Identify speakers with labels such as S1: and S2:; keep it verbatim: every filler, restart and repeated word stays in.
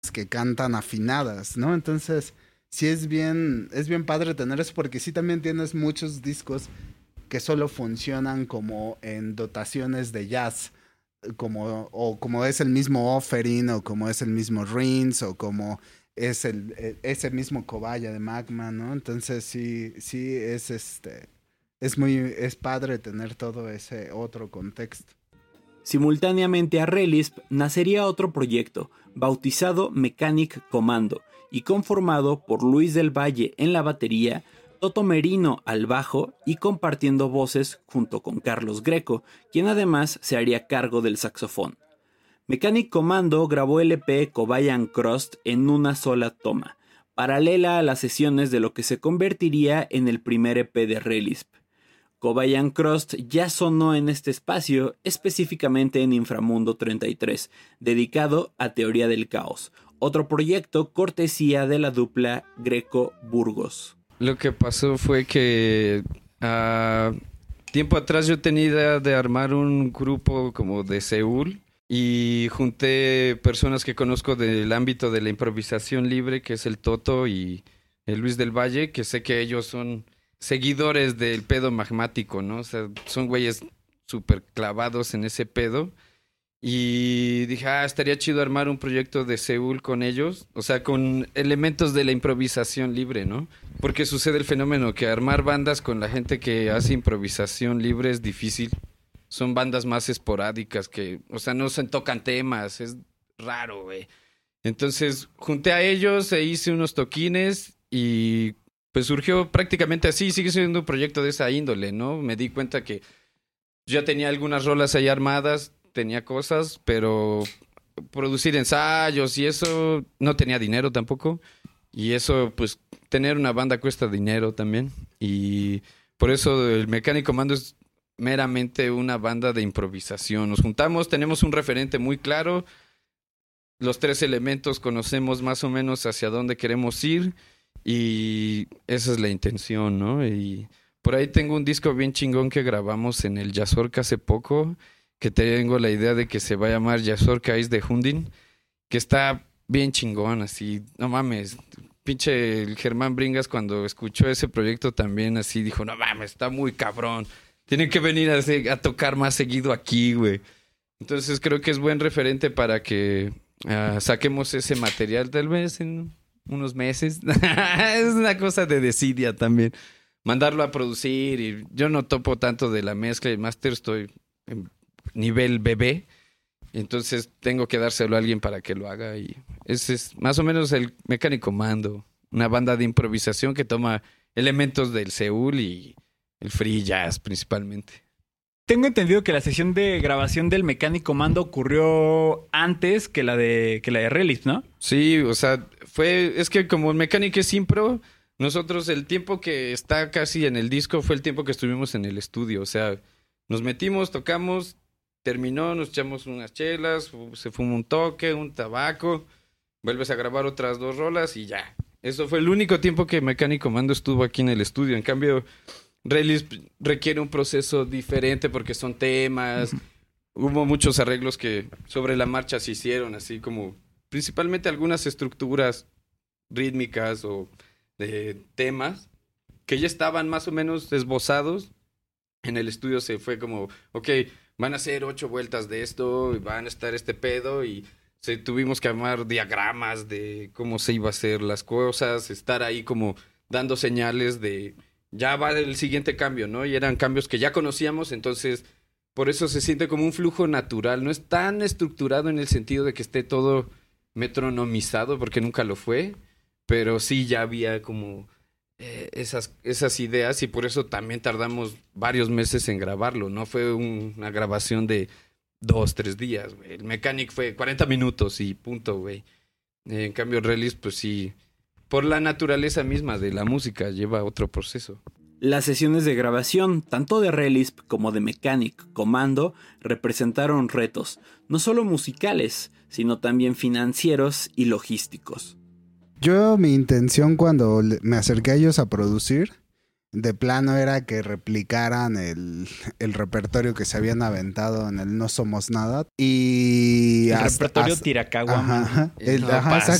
S1: que cantan afinadas, ¿no? Entonces, sí es bien, es bien padre tener eso porque sí también tienes muchos discos que solo funcionan como en dotaciones de jazz, como, o como es el mismo Offering, o como es el mismo Rins, o como es el, e- ese mismo Cobaya de Magma, ¿no? Entonces sí, sí es este, es muy, es padre tener todo ese otro contexto.
S2: Simultáneamente a Relisp nacería otro proyecto, bautizado Mechanic Commando, y conformado por Luis del Valle en la batería, Toto Merino al bajo y compartiendo voces junto con Carlos Greco, quien además se haría cargo del saxofón. Mechanic Commando grabó el E P Cobayan Crust en una sola toma, paralela a las sesiones de lo que se convertiría en el primer E P de Relisp. Cobayan Crust ya sonó en este espacio, específicamente en Inframundo treinta y tres, dedicado a Teoría del Caos, otro proyecto cortesía de la dupla Greco-Burgos.
S3: Lo que pasó fue que uh, tiempo atrás yo tenía idea de armar un grupo como de Seúl y junté personas que conozco del ámbito de la improvisación libre, que es el Toto y el Luis del Valle, que sé que ellos son seguidores del pedo magmático, ¿no? O sea, son güeyes súper clavados en ese pedo. Y dije, ah, estaría chido armar un proyecto de Seúl con ellos, o sea, con elementos de la improvisación libre, ¿no? Porque sucede el fenómeno que armar bandas con la gente que hace improvisación libre es difícil. Son bandas más esporádicas que, o sea, no se tocan temas, es raro, güey. Entonces, junté a ellos e hice unos toquines y pues surgió prácticamente así, sigue siendo un proyecto de esa índole, ¿no? Me di cuenta que ya tenía algunas rolas ahí armadas, tenía cosas, pero producir ensayos y eso no tenía dinero tampoco. Y eso, pues, tener una banda cuesta dinero también. Y por eso el Mechanic Commando es meramente una banda de improvisación. Nos juntamos, tenemos un referente muy claro. Los tres elementos conocemos más o menos hacia dónde queremos ir. Y esa es la intención, ¿no? Y por ahí tengo un disco bien chingón que grabamos en el Yazorca hace poco, que tengo la idea de que se va a llamar Yazorca Is de Hundin, que está bien chingón, así, no mames, pinche el Germán Bringas cuando escuchó ese proyecto también así dijo, no mames, está muy cabrón, tienen que venir a, a tocar más seguido aquí, güey. Entonces creo que es buen referente para que uh, saquemos ese material tal vez en unos meses. Es una cosa de desidia también, mandarlo a producir, y yo no topo tanto de la mezcla y máster, estoy en nivel bebé, entonces tengo que dárselo a alguien para que lo haga y ese es más o menos el Mechanic Commando, una banda de improvisación que toma elementos del Seúl y el free jazz principalmente.
S2: Tengo entendido que la sesión de grabación del Mechanic Commando ocurrió antes que la de que la de Relisp, ¿no?
S3: Sí, o sea, fue es que como el Mechanic es impro, nosotros el tiempo que está casi en el disco fue el tiempo que estuvimos en el estudio, o sea, nos metimos, tocamos, terminó, nos echamos unas chelas, se fumó un toque, un tabaco, vuelves a grabar otras dos rolas y ya. Eso fue el único tiempo que Mechanic Commando estuvo aquí en el estudio. En cambio, Relisp requiere un proceso diferente porque son temas. Uh-huh. Hubo muchos arreglos que sobre la marcha se hicieron, así como principalmente algunas estructuras rítmicas o de temas que ya estaban más o menos esbozados. En el estudio se fue como, ok, van a hacer ocho vueltas de esto, y van a estar este pedo, y se, tuvimos que armar diagramas de cómo se iba a hacer las cosas, estar ahí como dando señales de, ya va el siguiente cambio, ¿no? Y eran cambios que ya conocíamos, entonces por eso se siente como un flujo natural, no es tan estructurado en el sentido de que esté todo metronomizado, porque nunca lo fue, pero sí ya había como eh, esas, esas ideas y por eso también tardamos varios meses en grabarlo, no fue un, una grabación de dos, tres días, güey. El Mechanic fue cuarenta minutos y punto, güey. Eh, en cambio, Relisp, pues sí, por la naturaleza misma de la música, lleva otro proceso.
S2: Las sesiones de grabación, tanto de Relisp como de Mechanic Commando, representaron retos, no solo musicales, sino también financieros y logísticos.
S1: Yo, mi intención cuando me acerqué a ellos a producir de plano era que replicaran el, el repertorio que se habían aventado en el No Somos Nada. Y
S4: el
S1: hasta,
S4: repertorio
S1: hasta,
S4: Tiracaguama.
S1: Ajá, el,
S3: No
S1: ajá,
S3: pasa